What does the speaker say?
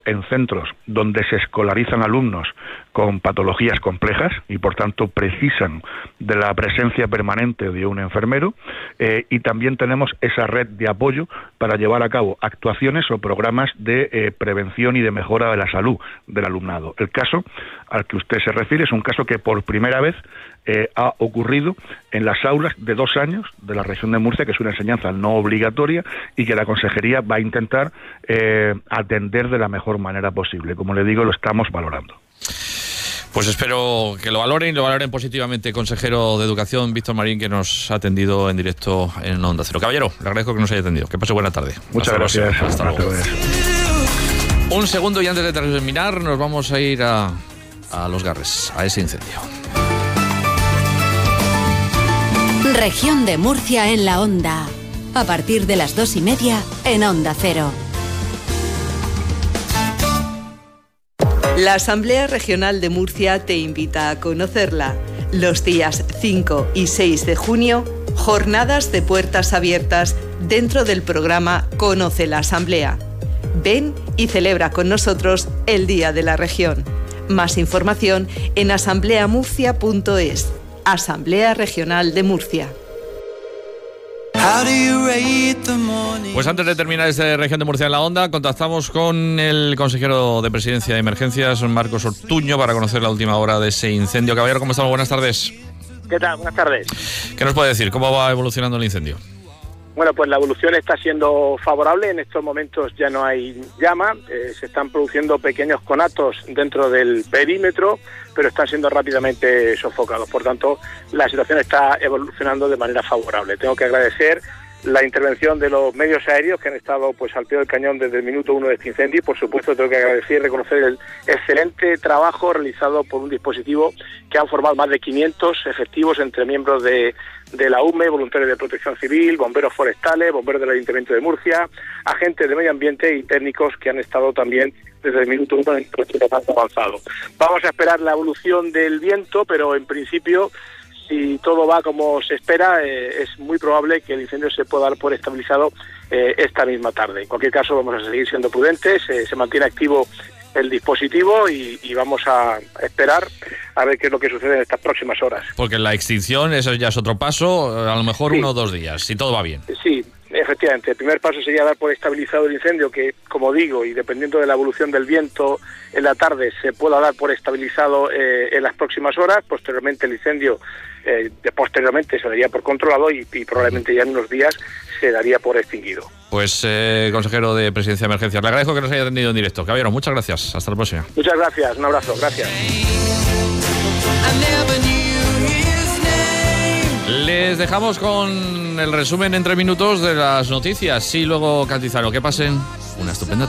en centros donde se escolarizan alumnos con patologías complejas y por tanto precisan de la presencia permanente de un enfermero, y también tenemos esa red de apoyo para llevar a cabo actuaciones o programas de prevención y de mejora de la salud del alumnado. El caso al que usted se refiere es un caso que por primera vez ha ocurrido en las aulas de 2 años de la región de Murcia, que es una enseñanza no obligatoria y que la Consejería va a intentar atender de la mejor manera posible. Como le digo, lo estamos valorando. Pues espero que lo valoren positivamente, consejero de Educación Víctor Marín, que nos ha atendido en directo en Onda Cero. Caballero, le agradezco que nos haya atendido. Que pase buena tarde. Muchas gracias. Hasta luego. Un segundo y antes de terminar nos vamos a ir a Los Garres, a ese incendio. Región de Murcia en la Onda. A partir de las 2:30 en Onda Cero. La Asamblea Regional de Murcia te invita a conocerla. Los días 5 y 6 de junio, jornadas de puertas abiertas dentro del programa Conoce la Asamblea. Ven y celebra con nosotros el Día de la Región. Más información en asambleamurcia.es. Asamblea Regional de Murcia. Pues antes de terminar esta Región de Murcia en la Onda, contactamos con el consejero de Presidencia de Emergencias, Marcos Ortuño, para conocer la última hora de ese incendio. Caballero, ¿cómo estamos? Buenas tardes. ¿Qué tal? Buenas tardes. ¿Qué nos puede decir? ¿Cómo va evolucionando el incendio? Bueno, pues la evolución está siendo favorable. En estos momentos ya no hay llama, se están produciendo pequeños conatos dentro del perímetro, pero están siendo rápidamente sofocados. Por tanto, la situación está evolucionando de manera favorable. Tengo que agradecer la intervención de los medios aéreos que han estado pues al pie del cañón desde el minuto 1 de este incendio, y por supuesto tengo que agradecer y reconocer el excelente trabajo realizado por un dispositivo que han formado más de 500 efectivos entre miembros de la UME, voluntarios de protección civil, bomberos forestales, bomberos del Ayuntamiento de Murcia, agentes de medio ambiente y técnicos que han estado también desde el minuto 1 en el proceso avanzado. Vamos a esperar la evolución del viento, pero en principio, si todo va como se espera, es muy probable que el incendio se pueda dar por estabilizado esta misma tarde. En cualquier caso, vamos a seguir siendo prudentes, se mantiene activo el dispositivo y vamos a esperar a ver qué es lo que sucede en estas próximas horas. Porque la extinción, eso ya es otro paso, a lo mejor sí, 1 o 2 días, si todo va bien. Sí, efectivamente. El primer paso sería dar por estabilizado el incendio, que, como digo, y dependiendo de la evolución del viento en la tarde, se pueda dar por estabilizado en las próximas horas. Posteriormente el incendio posteriormente se daría por controlado y probablemente ya en unos días se daría por extinguido. Pues, consejero de Presidencia de Emergencias, le agradezco que nos haya atendido en directo. Caballero, muchas gracias. Hasta la próxima. Muchas gracias. Un abrazo. Gracias. Les dejamos con el resumen en 3 minutos de las noticias y luego Cantizano. Que pasen una estupenda tarde.